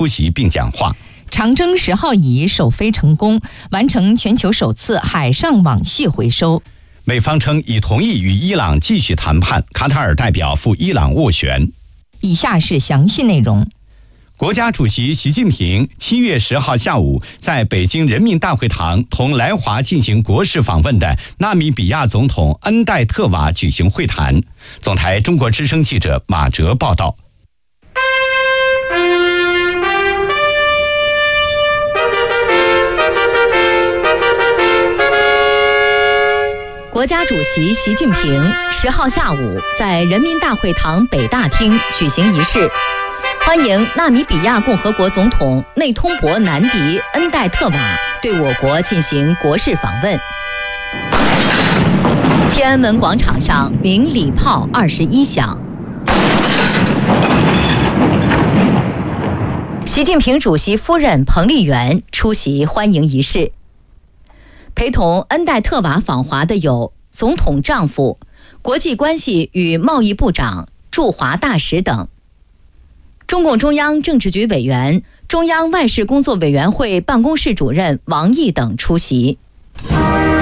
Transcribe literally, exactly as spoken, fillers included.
出席并讲话。 长征十号乙首飞成功，完成全球首次海上网系回收。 美方称已同意与伊朗继续谈判，卡塔尔代表赴伊朗斡旋。 以下是详细内容。 国家主席习近平七月十号下午在北京人民大会堂同来华进行国事访问的纳米比亚总统恩戴特瓦举行会谈。总台中国之声记者马哲报道。 国家主席习近平十号下午在人民大会堂北大厅举行仪式，欢迎纳米比亚共和国总统内通博南迪恩戴特瓦对我国进行国事访问。天安门广场上鸣礼炮二十一响。习近平主席夫人彭丽媛出席欢迎仪式。陪同恩戴特瓦访华的有总统丈夫、国际关系与贸易部长、驻华大使等。中共中央政治局委员、中央外事工作委员会办公室主任王毅等出席。